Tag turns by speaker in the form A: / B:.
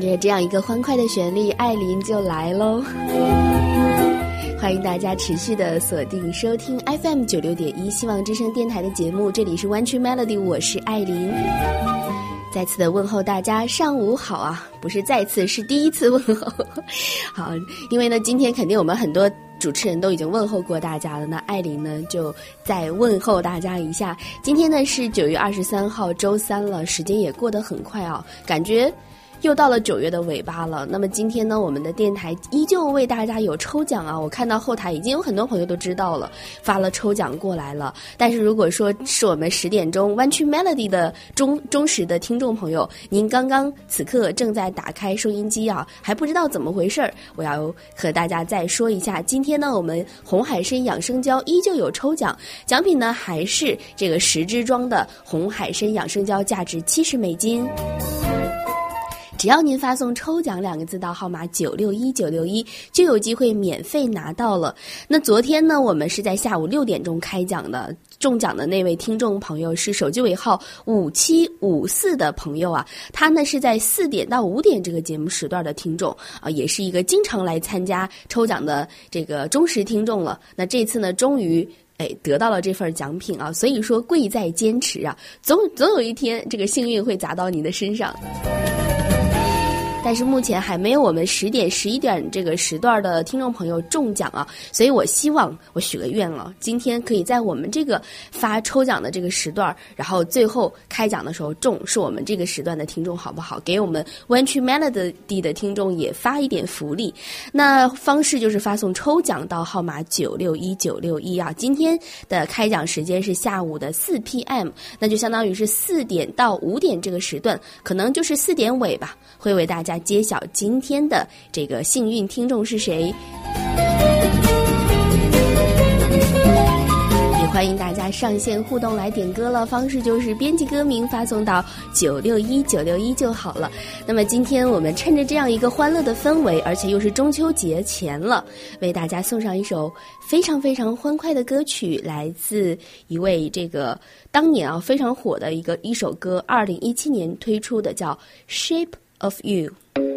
A: 着这样一个欢快的旋律，艾琳就来喽。欢迎大家持续的锁定收听 FM 96.1希望之声电台的节目，这里是湾区 Melody， 我是艾琳。再次的问候大家上午好啊，不是再次，是第一次问候。好，因为呢今天肯定我们很多主持人都已经问候过大家了，那艾琳呢就再问候大家一下。今天呢是9月23号周三了，时间也过得很快啊，感觉又到了9月的尾巴了。那么今天呢我们的电台依旧为大家有抽奖啊，我看到后台已经有很多朋友都知道了，发了抽奖过来了。但是如果说是我们10点钟湾区 Melody 的忠实的听众朋友，您刚刚此刻正在打开收音机啊，还不知道怎么回事，我要和大家再说一下，今天呢我们红海参养生胶依旧有抽奖，奖品呢还是这个10支装的红海参养生胶，价值$70。只要您发送抽奖2个字到号码961961，就有机会免费拿到了。那昨天呢我们是在下午6点钟开奖的，中奖的那位听众朋友是手机尾号5754的朋友啊，他呢是在4点到5点这个节目时段的听众啊，也是一个经常来参加抽奖的这个忠实听众了。那这次呢终于得到了这份奖品啊，所以说贵在坚持啊，总有一天这个幸运会砸到你的身上。但是目前还没有我们10点11点这个时段的听众朋友中奖啊，所以我希望我许个愿了，今天可以在我们这个发抽奖的这个时段，然后最后开奖的时候中是我们这个时段的听众好不好？给我们湾区 Melody 的听众也发一点福利。那方式就是发送抽奖到号码961961啊，今天的开奖时间是下午的4 PM， 那就相当于是4点到5点这个时段，可能就是4点尾吧，会为大家揭晓今天的这个幸运听众是谁。也欢迎大家上线互动来点歌了，方式就是编辑歌名发送到961961就好了。那么今天我们趁着这样一个欢乐的氛围，而且又是中秋节前了，为大家送上一首非常非常欢快的歌曲，来自一位这个当年非常火的一首歌，2017年推出的，叫 Shape of You。